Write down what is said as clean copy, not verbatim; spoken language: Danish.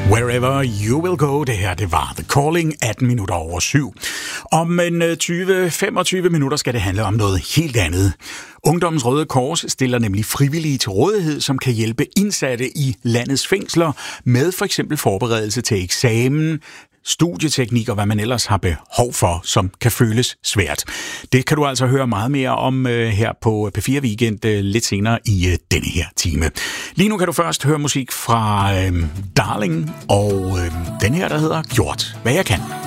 Wherever you will go, det her, det var The Calling, 18 minutter over 7. Om en 20-25 minutter skal det handle om noget helt andet. Ungdommens Røde Kors stiller nemlig frivillige til rådighed, som kan hjælpe indsatte i landets fængsler med for eksempel forberedelse til eksamen, studieteknik og hvad man ellers har behov for, som kan føles svært. Det kan du altså høre meget mere om her på P4 Weekend lidt senere i denne her time. Lige nu kan du først høre musik fra Darling og den her, der hedder Gjort, hvad jeg kan.